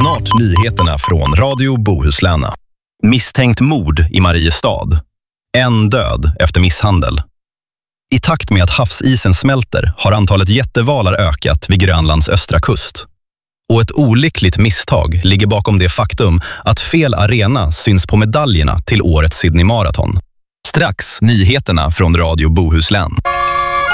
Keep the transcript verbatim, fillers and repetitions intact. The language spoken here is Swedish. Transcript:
Snart nyheterna från Radio Bohusläna. Misstänkt mord i Mariestad. En död efter misshandel. I takt med att havsisen smälter har antalet jättevalar ökat vid Grönlands östra kust. Och ett olyckligt misstag ligger bakom det faktum att fel arena syns på medaljerna till årets Sydney Marathon. Strax nyheterna från Radio Bohuslän.